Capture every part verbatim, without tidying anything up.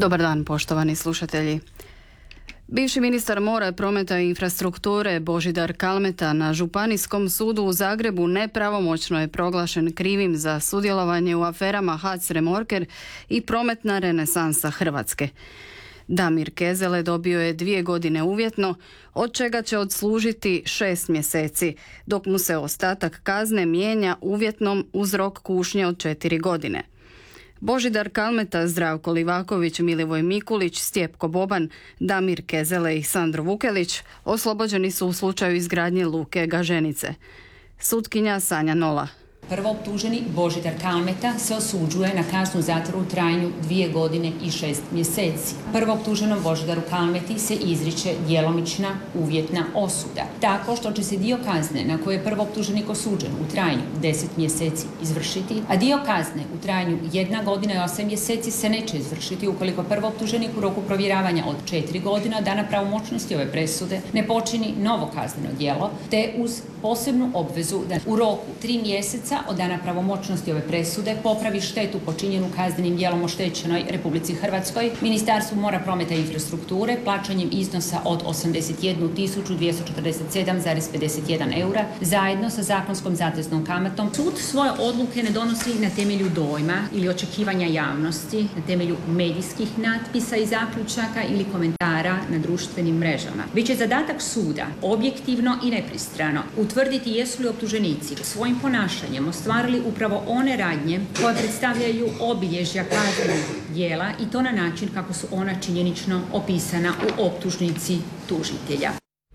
Dobar dan, poštovani slušatelji. Bivši ministar mora, prometa i infrastrukture Božidar Kalmeta na Županijskom sudu u Zagrebu nepravomoćno je proglašen krivim za sudjelovanje u aferama H A C Remorker i prometna renesansa Hrvatske. Damir Kezele dobio je dvije godine uvjetno, od čega će odslužiti šest mjeseci, dok mu se ostatak kazne mijenja uvjetnom uz rok kušnje od četiri godine. Božidar Kalmeta, Zdravko Livaković, Milivoj Mikulić, Stjepko Boban, Damir Kezele i Sandro Vukelić oslobođeni su u slučaju izgradnje luke Gaženice. Sutkinja Sanja Nola. Prvooptuženi Božidar Kalmeta se osuđuje na kaznu zatvora u trajanju dvije godine i šest mjeseci. Prvooptuženom Božidaru Kalmeti se izriče djelomična uvjetna osuda, tako što će se dio kazne na koje je prvooptuženik osuđen u trajanju deset mjeseci izvršiti, a dio kazne u trajanju jedna godina i osam mjeseci se neće izvršiti ukoliko prvooptuženik u roku provjeravanja od četiri godina od dana pravomoćnosti ove presude ne počini novo kazneno djelo, te uz posebnu obvezu da u roku tri mjeseca od dana pravomoćnosti ove presude popravi štetu počinjenu kaznenim djelom oštećenoj Republici Hrvatskoj, Ministarstvu mora, prometa i infrastrukture plaćanjem iznosa od osamdeset jednu tisuću dvjesto četrdeset sedam zarez pedeset jedan eura zajedno sa zakonskom zateznom kamatom. Sud svoje odluke ne donosi na temelju dojma ili očekivanja javnosti, na temelju medijskih natpisa i zaključaka ili komentara na društvenim mrežama. Već je zadatak suda objektivno i nepristrano utvrditi jesu li optuženici svojim ponašanjem ostvarili upravo one radnje koje predstavljaju obilježja kaznenog djela i to na način kako su ona činjenično opisana u optužnici tužitelja.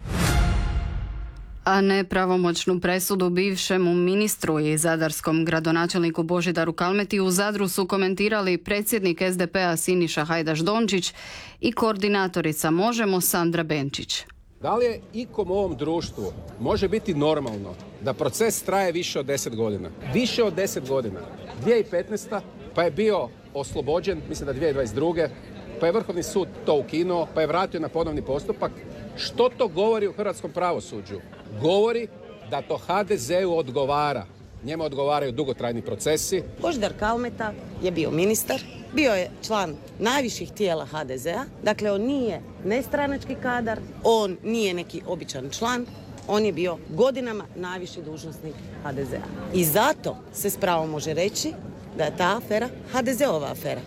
A nepravomoćnu presudu bivšemu ministru i zadarskom gradonačelniku Božidaru Kalmeti u Zadru su komentirali predsjednik S D P-a Siniša Hajdaš Dončić i koordinatorica Možemo Sandra Benčić. Da li je ikom u ovom društvu može biti normalno da proces traje više od deset godina? Više od deset godina. dvije tisuće petnaeste. pa je bio oslobođen, mislim da dvije tisuće dvadeset druge. pa je Vrhovni sud to ukinuo, pa je vratio na ponovni postupak. Što to govori u hrvatskom pravosuđu? Govori da to H D Z-u odgovara. Njemu odgovaraju dugotrajni procesi. Božidar Kalmeta je bio ministar, bio je član najviših tijela H D Z-a, dakle on nije nestranački kadar, on nije neki običan član, on je bio godinama najviši dužnosnik H D Z-a. I zato se s pravom može reći da je ta afera H D Z-ova afera.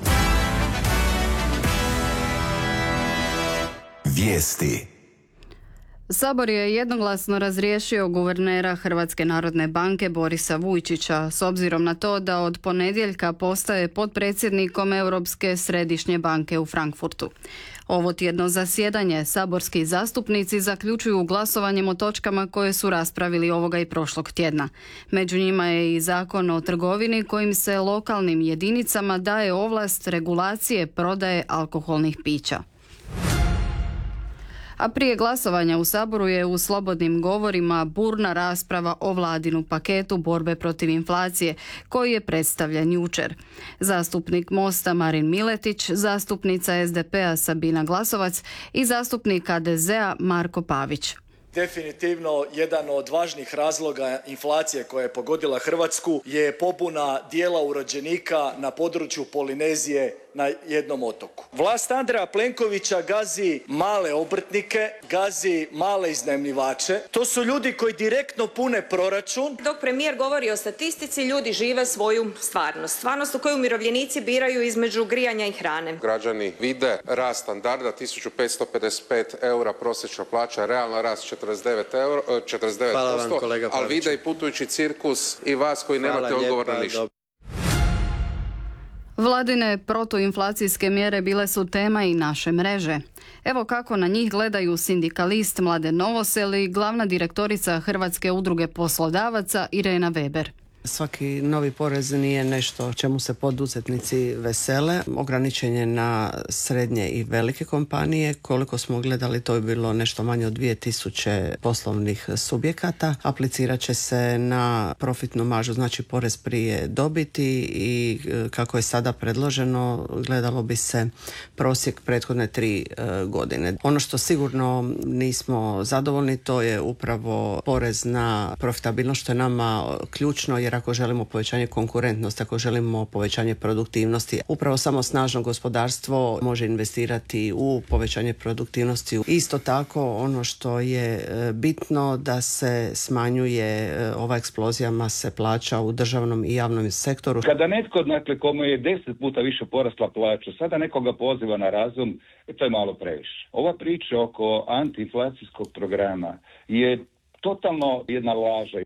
Vijesti. Sabor je jednoglasno razriješio guvernera Hrvatske narodne banke Borisa Vujčića s obzirom na to da od ponedjeljka postaje potpredsjednikom Europske središnje banke u Frankfurtu. Ovo tjedno zasjedanje saborski zastupnici zaključuju glasovanjem o točkama koje su raspravili ovoga i prošlog tjedna. Među njima je i zakon o trgovini kojim se lokalnim jedinicama daje ovlast regulacije prodaje alkoholnih pića. A prije glasovanja u Saboru je u slobodnim govorima burna rasprava o vladinu paketu borbe protiv inflacije, koji je predstavljen jučer. Zastupnik Mosta Marin Miletić, zastupnica S D P-a Sabina Glasovac i zastupnik H D Z-a Marko Pavić. Definitivno jedan od važnih razloga inflacije koja je pogodila Hrvatsku je pobuna dijela urođenika na području Polinezije na jednom otoku. Vlast Andreja Plenkovića gazi male obrtnike, gazi male iznajmljivače. To su ljudi koji direktno pune proračun. Dok premijer govori o statistici, ljudi žive svoju stvarnost. Stvarnost u kojoj umirovljenici biraju između grijanja i hrane. Građani vide rast standarda tisuću petsto pedeset pet eura prosječna plaća, realna rast četrdeset devet euro, četrdeset devet posto, ali vide i putujući cirkus i vas koji Hvala nemate odgovor na ništa. Vladine protuinflacijske mjere bile su tema i naše mreže. Evo kako na njih gledaju sindikalist Mladen Novosel i glavna direktorica Hrvatske udruge poslodavaca Irena Weber. Svaki novi porez nije nešto čemu se poduzetnici vesele. Ograničen je na srednje i velike kompanije. Koliko smo gledali, to je bilo nešto manje od dvije tisuće poslovnih subjekata. Aplicirat će se na profitnu maržu, znači porez prije dobiti i kako je sada predloženo, gledalo bi se prosjek prethodne tri godine. Ono što sigurno nismo zadovoljni, to je upravo porez na profitabilnost, što je nama ključno, jer ako želimo povećanje konkurentnosti, ako želimo povećanje produktivnosti. Upravo samo snažno gospodarstvo može investirati u povećanje produktivnosti. Isto tako ono što je bitno da se smanjuje ova eksplozija mase plaća u državnom i javnom sektoru. Kada netko, dakle, komu je deset puta više porasla plaća, sada nekoga poziva na razum, to je malo previše. Ova priča oko antiinflacijskog programa je totalno jedna laža.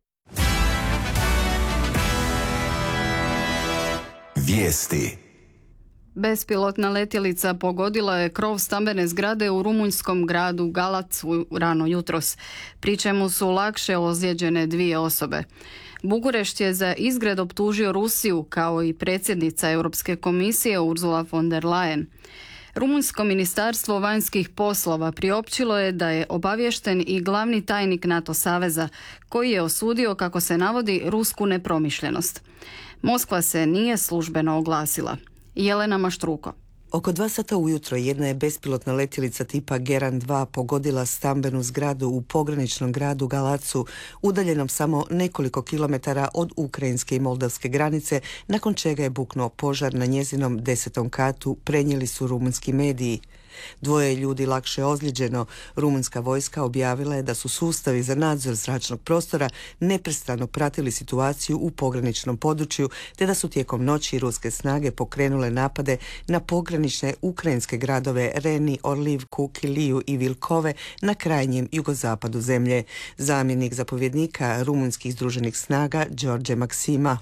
Vijesti. Bespilotna letjelica pogodila je krov stambene zgrade u rumunjskom gradu Galacu rano jutros, pri čemu su lakše ozlijeđene dvije osobe. Bukurešt je za izgred optužio Rusiju, kao i predsjednica Europske komisije Ursula von der Leyen. Rumunjsko ministarstvo vanjskih poslova priopćilo je da je obaviješten i glavni tajnik NATO saveza, koji je osudio, kako se navodi, rusku nepromišljenost. Moskva se nije službeno oglasila. Jelena Maštruko. Oko dva sata ujutro jedna je bespilotna letjelica tipa Geran dva pogodila stambenu zgradu u pograničnom gradu Galacu, udaljenom samo nekoliko kilometara od ukrajinske i moldavske granice, nakon čega je buknuo požar na njezinom desetom katu, prenijeli su rumunski mediji. Dvoje ljudi lakše ozlijeđeno. Rumunjska vojska objavila je da su sustavi za nadzor zračnog prostora neprestano pratili situaciju u pograničnom području, te da su tijekom noći ruske snage pokrenule napade na pogranične ukrajinske gradove Reni, Orlivku, Kiliju i Vilkove na krajnjem jugozapadu zemlje. Zamjenik zapovjednika rumunjskih združenih snaga Đorđe Maksima.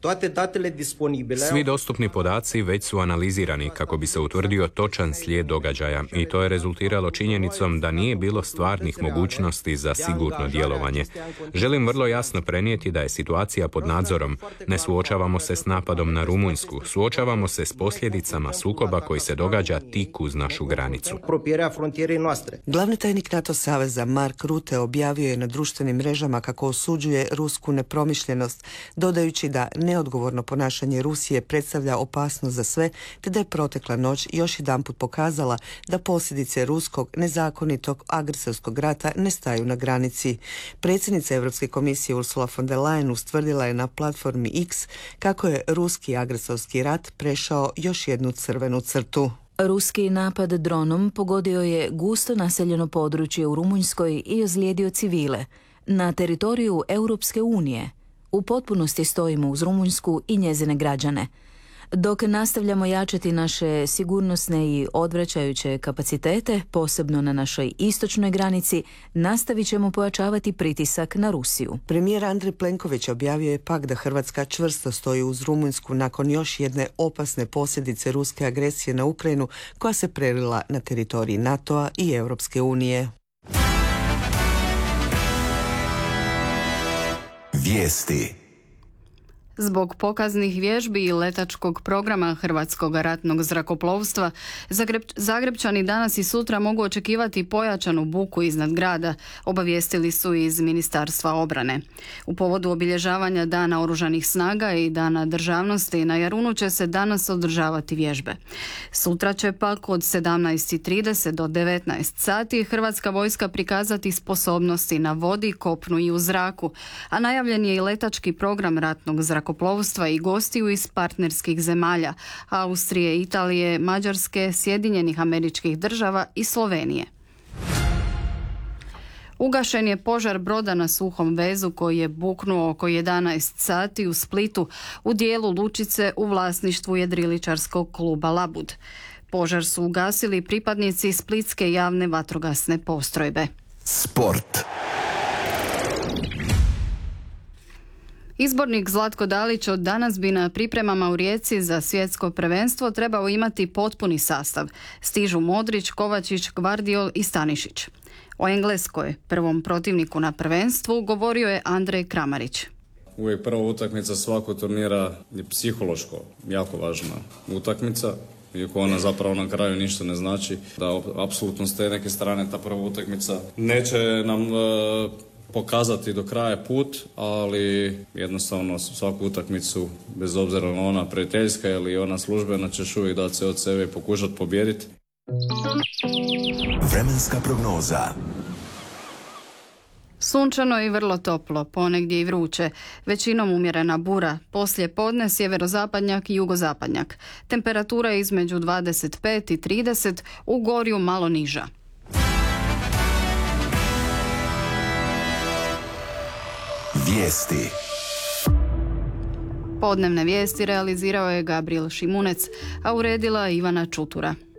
Svi dostupni podaci već su analizirani kako bi se utvrdio točan slijed događaja i to je rezultiralo činjenicom da nije bilo stvarnih mogućnosti za sigurno djelovanje. Želim vrlo jasno prenijeti da je situacija pod nadzorom. Ne suočavamo se s napadom na Rumunjsku, suočavamo se s posljedicama sukoba koji se događa tik uz našu granicu. Glavni tajnik NATO saveza Mark Rutte objavio je na društvenim mrežama kako osuđuje rusku nepromišljenost, dodajući da neodgovorno ponašanje Rusije predstavlja opasnost za sve, te da je protekla noć još jedanput pokazala da posljedice ruskog nezakonitog agresorskog rata ne staju na granici. Predsjednica Europske komisije Ursula von der Leyen ustvrdila je na platformi X kako je ruski agresorski rat prešao još jednu crvenu crtu. Ruski napad dronom pogodio je gusto naseljeno područje u Rumunjskoj i ozlijedio civile na teritoriju Europske unije. U potpunosti stojimo uz Rumunjsku i njezine građane. Dok nastavljamo jačati naše sigurnosne i odvraćajuće kapacitete, posebno na našoj istočnoj granici, nastavit ćemo pojačavati pritisak na Rusiju. Premijer Andrej Plenković objavio je pak da Hrvatska čvrsto stoji uz Rumunjsku nakon još jedne opasne posljedice ruske agresije na Ukrajinu koja se prelila na teritoriji NATO-a i Europske unije. Vijesti. Zbog pokaznih vježbi i letačkog programa Hrvatskog ratnog zrakoplovstva, Zagreb, Zagrebčani danas i sutra mogu očekivati pojačanu buku iznad grada, obavijestili su iz Ministarstva obrane. U povodu obilježavanja Dana oružanih snaga i Dana državnosti na Jarunu će se danas održavati vježbe. Sutra će pak od sedamnaest i trideset do devetnaest sati Hrvatska vojska prikazati sposobnosti na vodi, kopnu i u zraku, a najavljen je i letački program ratnog zrakoplovstva i gostiju iz partnerskih zemalja Austrije, Italije, Mađarske, Sjedinjenih Američkih Država i Slovenije. Ugašen je požar broda na Suhom vezu koji je buknuo oko jedanaest sati u Splitu u dijelu lučice u vlasništvu jedriličarskog kluba Labud. Požar su ugasili pripadnici Splitske javne vatrogasne postrojbe. Sport. Izbornik Zlatko Dalić od danas bi na pripremama u Rijeci za svjetsko prvenstvo trebao imati potpuni sastav. Stižu Modrić, Kovačić, Gvardiol i Stanišić. O Engleskoj, prvom protivniku na prvenstvu, govorio je Andrej Kramarić. Uvijek prva utakmica svakog turnira je psihološko jako važna utakmica, iako ona zapravo na kraju ništa ne znači. Da apsolutno s te neke strane ta prva utakmica neće nam e, pokazati do kraja put, ali jednostavno svaku utakmicu, bez obzira na ona prijateljska ili ona službena, ćeš uvijek dati se od sebe i pokušati pobijediti. Vremenska prognoza. Sunčano i vrlo toplo, ponegdje i vruće. Većinom umjerena bura, poslije podne sjeverozapadnjak i jugozapadnjak. Temperatura je između dvadeset pet i trideset, u Gorju malo niža. Vijesti. Podnevne vijesti realizirao je Gabriel Šimunec, a uredila Ivana Čutura.